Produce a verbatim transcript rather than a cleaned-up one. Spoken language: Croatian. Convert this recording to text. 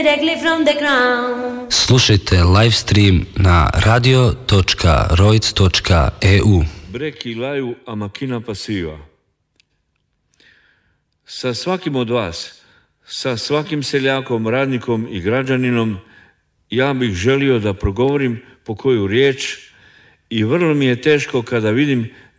Directly from the ground. Slušajte live stream na radio točka roic točka e u. Breki laju, a makina pasiva. Sa svakim od vas, sa svakim seljakom, radnikom i građaninom, ja bih želio da progovorim po koju riječ i vrlo mi je teško kada vidim